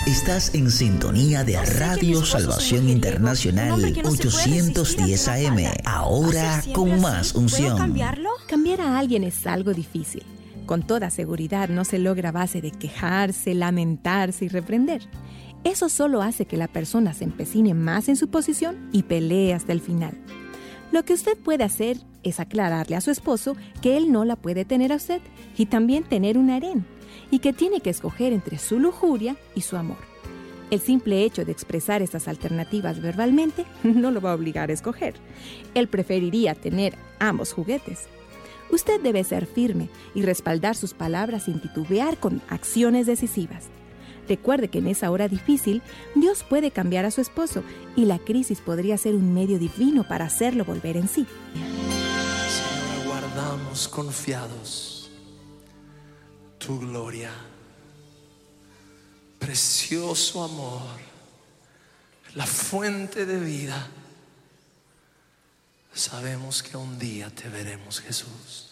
Estás en sintonía de Radio Salvación Internacional 810 AM. Ahora con más unción. ¿Puedo cambiarlo? Cambiar a alguien es algo difícil. Con toda seguridad no se logra a base de quejarse, lamentarse y reprender. Eso solo hace que la persona se empecine más en su posición y pelee hasta el final. Lo que usted puede hacer es aclararle a su esposo que él no la puede tener a usted y también tener un harén, y que tiene que escoger entre su lujuria y su amor. El simple hecho de expresar estas alternativas verbalmente no lo va a obligar a escoger. Él preferiría tener ambos juguetes. Usted debe ser firme y respaldar sus palabras sin titubear con acciones decisivas. Recuerde que en esa hora difícil, Dios puede cambiar a su esposo y la crisis podría ser un medio divino para hacerlo volver en sí. Señor, aguardamos confiados tu gloria, precioso amor, la fuente de vida. Sabemos que un día te veremos, Jesús.